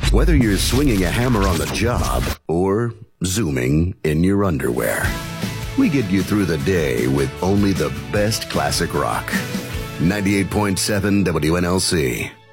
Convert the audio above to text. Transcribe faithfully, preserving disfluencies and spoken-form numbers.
Whether you're swinging a hammer on the job or zooming in your underwear, we get you through the day with only the best classic rock. ninety-eight point seven W N L C.